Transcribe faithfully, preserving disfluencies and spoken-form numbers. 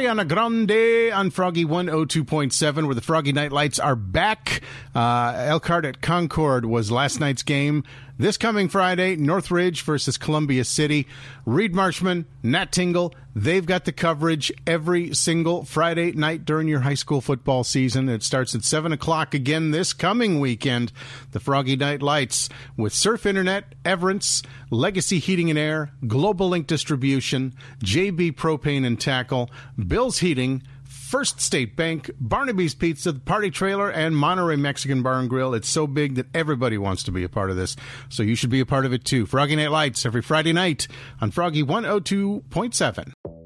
Ariana Grande on Froggy one oh two point seven, where the Froggy Night Lights are back. Uh, Elkhart at Concord was last night's game. This coming Friday, Northridge versus Columbia City. Reed Marshman, Nat Tingle, they've got the coverage every single Friday night during your high school football season. It starts at seven o'clock again this coming weekend. The Froggy Night Lights with Surf Internet, Everence, Legacy Heating and Air, Global Link Distribution, J B Propane and Tackle, Bill's Heating, First State Bank, Barnaby's Pizza, the Party Trailer, and Monterey Mexican Bar and Grill. It's so big that everybody wants to be a part of this, so you should be a part of it too. Froggy Night Lights every Friday night on Froggy one oh two point seven.